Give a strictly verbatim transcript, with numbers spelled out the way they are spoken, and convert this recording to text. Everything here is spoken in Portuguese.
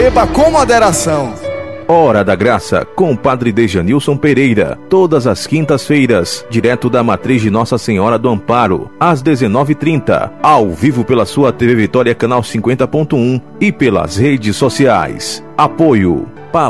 beba com moderação. Hora da Graça, com o Padre Dejanilson Pereira, todas as quintas-feiras, direto da Matriz de Nossa Senhora do Amparo, às dezenove e trinta, ao vivo pela sua T V Vitória Canal cinquenta ponto um e pelas redes sociais. Apoio